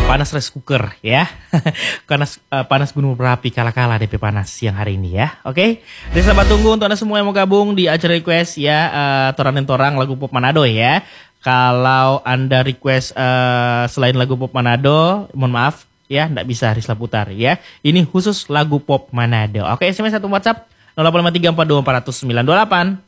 Panas rice cooker ya. Panas gunung berapi kala-kala DP panas siang hari ini ya. Oke. Jadi sahabat tunggu untuk Anda semua yang mau gabung di acara request ya, Toran dan Torang lagu pop Manado ya. Kalau Anda request selain lagu pop Manado, mohon maaf ya, enggak bisa Risla putar ya. Ini khusus lagu pop Manado. Oke, SMS atau WhatsApp 085342400928.